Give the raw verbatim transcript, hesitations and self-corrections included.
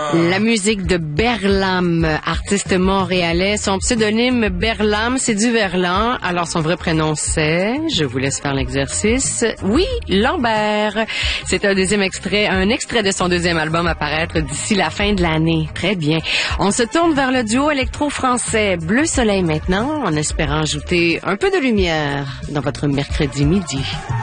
La musique de Berlam, artiste montréalais. Son pseudonyme Berlam, c'est du verlan. Alors son vrai prénom c'est, je vous laisse faire l'exercice, oui, Lambert. C'est un deuxième extrait, un extrait de son deuxième album à paraître d'ici la fin de l'année. Très bien. On se tourne vers le duo électro-français Bleu Soleil maintenant, en espérant ajouter un peu de lumière dans votre mercredi midi.